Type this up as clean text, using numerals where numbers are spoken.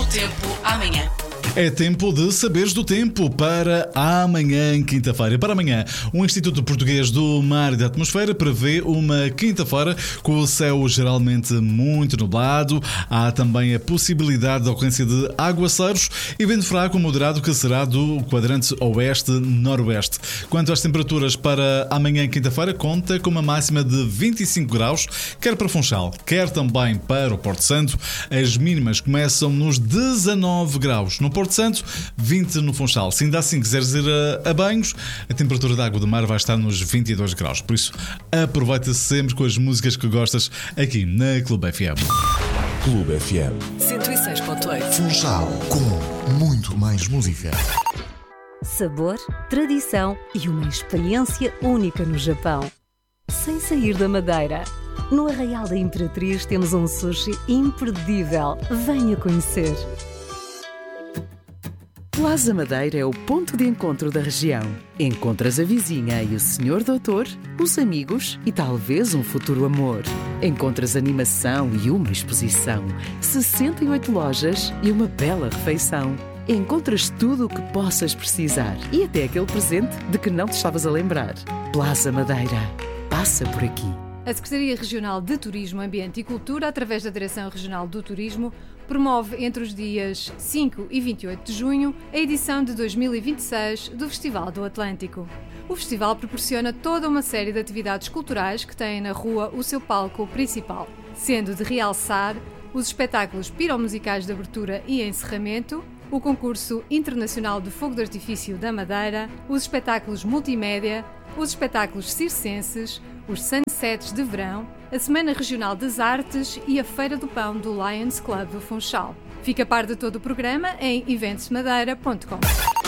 tempo amanhã. É tempo de saberes do tempo para amanhã, quinta-feira. Para amanhã, o Instituto Português do Mar e da Atmosfera prevê uma quinta-feira com o céu geralmente muito nublado. Há também a possibilidade de ocorrência de aguaceiros e vento fraco moderado que será do quadrante oeste-noroeste. Quanto às temperaturas para amanhã, quinta-feira, conta com uma máxima de 25 graus, quer para Funchal, quer também para o Porto Santo. As mínimas começam nos 19 graus no Porto Santo, 20 no Funchal. Se ainda assim quiseres ir a banhos, a temperatura da água do mar vai estar nos 22 graus. Por isso, aproveita sempre com as músicas que gostas aqui na Clube FM. Clube FM 106.8. Funchal, com muito mais música. Sabor, tradição e uma experiência única no Japão. Sem sair da Madeira. No Arraial da Imperatriz temos um sushi imperdível. Venha conhecer. Plaza Madeira é o ponto de encontro da região. Encontras a vizinha e o senhor doutor, os amigos e talvez um futuro amor. Encontras animação e uma exposição, 68 lojas e uma bela refeição. Encontras tudo o que possas precisar e até aquele presente de que não te estavas a lembrar. Plaza Madeira. Passa por aqui. A Secretaria Regional de Turismo, Ambiente e Cultura, através da Direção Regional do Turismo, promove entre os dias 5 e 28 de junho a edição de 2026 do Festival do Atlântico. O festival proporciona toda uma série de atividades culturais que têm na rua o seu palco principal, sendo de realçar os espetáculos piromusicais de abertura e encerramento, o concurso internacional de fogo de artifício da Madeira, os espetáculos multimédia, os espetáculos circenses, os sunsets de verão, a Semana Regional das Artes e a Feira do Pão do Lions Club do Funchal. Fica a par de todo o programa em eventsmadeira.com.